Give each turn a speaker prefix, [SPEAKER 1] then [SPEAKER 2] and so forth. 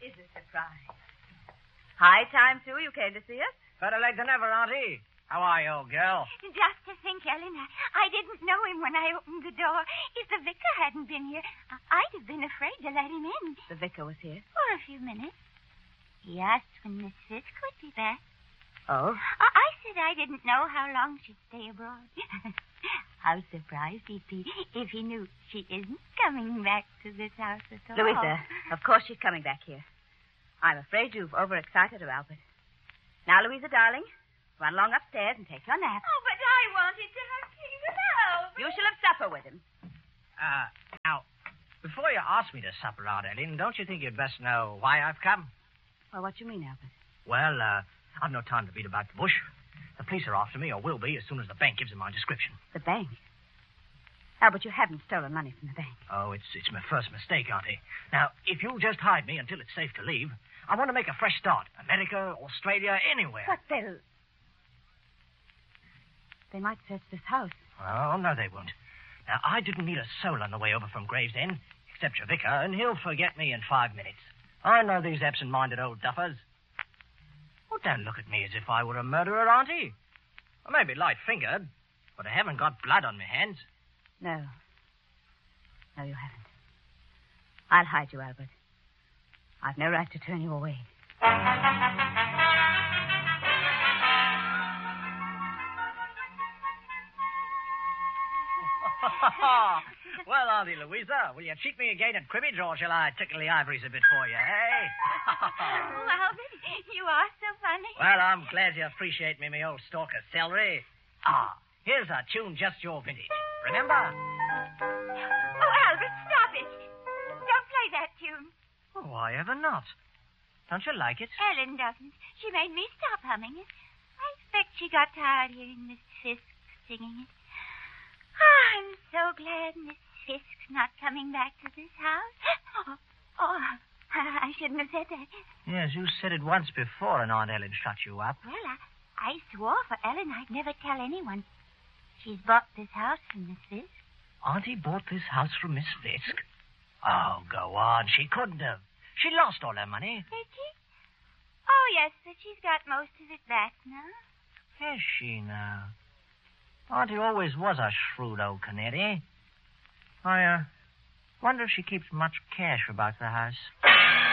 [SPEAKER 1] is a surprise. High time, Sue, you came to see us.
[SPEAKER 2] Better late than ever, Auntie. How are you, old girl?
[SPEAKER 3] Just to think, Ellen, I didn't know him when I opened the door. If the vicar hadn't been here, I'd have been afraid to let him in.
[SPEAKER 1] The vicar was here.
[SPEAKER 3] For a few minutes. He asked when Miss Fisk would be back.
[SPEAKER 1] Oh?
[SPEAKER 3] I said I didn't know how long she'd stay abroad. How surprised he'd be if he knew she isn't coming back to this house at all.
[SPEAKER 1] Louisa, of course she's coming back here. I'm afraid you've overexcited her, Albert. Now, Louisa, darling, run along upstairs and take your nap.
[SPEAKER 3] Oh, but I wanted to have tea with Albert.
[SPEAKER 1] You shall have supper with him.
[SPEAKER 2] Now, before you ask me to supper, Aunt Ellen, don't you think you'd best know why I've come?
[SPEAKER 1] Well, what do you mean, Albert?
[SPEAKER 2] Well, I've no time to beat about the bush. The police are after me, or will be, as soon as the bank gives them my description.
[SPEAKER 1] The bank? Albert, you haven't stolen money from the bank.
[SPEAKER 2] Oh, it's my first mistake, Auntie. Now, if you'll just hide me until it's safe to leave, I want to make a fresh start. America, Australia, anywhere.
[SPEAKER 1] But they might search this house.
[SPEAKER 2] Oh, no, they won't. Now, I didn't meet a soul on the way over from Gravesend, except your vicar, and he'll forget me in 5 minutes. I know these absent-minded old duffers. Oh, don't look at me as if I were a murderer, Auntie. I may be light-fingered, but I haven't got blood on my hands.
[SPEAKER 1] No. No, you haven't. I'll hide you, Albert. I've no right to turn you away.
[SPEAKER 2] Well, Auntie Louisa, will you cheat me again at cribbage, or shall I tickle the ivories a bit for you, eh?
[SPEAKER 3] Oh, Albert, you are so funny.
[SPEAKER 2] Well, I'm glad you appreciate me, my old stalker celery. Here's a tune just your vintage. Remember?
[SPEAKER 3] Oh, Albert, stop it. Don't play that tune.
[SPEAKER 2] Oh, why ever not? Don't you like it?
[SPEAKER 3] Ellen doesn't. She made me stop humming it. I expect she got tired hearing Miss Fisk singing it. Oh, I'm so glad Miss Fisk's not coming back to this house. Oh, I shouldn't have said that.
[SPEAKER 2] Yes, you said it once before, and Aunt Ellen shut you up.
[SPEAKER 3] Well, I swore for Ellen I'd never tell anyone. She's bought this house from Miss Fisk.
[SPEAKER 2] Auntie bought this house from Miss Fisk? Oh, go on. She couldn't have. She lost all her money.
[SPEAKER 3] Did she? Oh, yes, but she's got most of it back now.
[SPEAKER 2] Has she now? Auntie always was a shrewd old canary. I wonder if she keeps much cash about the house.